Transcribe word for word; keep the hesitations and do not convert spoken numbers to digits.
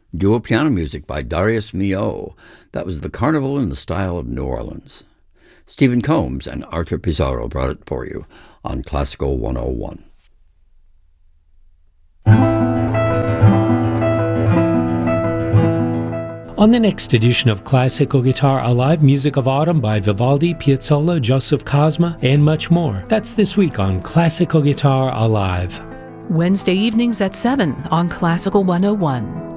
Duo piano music by Darius Milhaud. That was the Carnival in the Style of New Orleans. Stephen Combs and Arthur Pizarro brought it for you on Classical one oh one. On the next edition of Classical Guitar Alive, music of autumn by Vivaldi, Piazzolla, Joseph Cosma, and much more. That's this week on Classical Guitar Alive. Wednesday evenings at seven on Classical one oh one.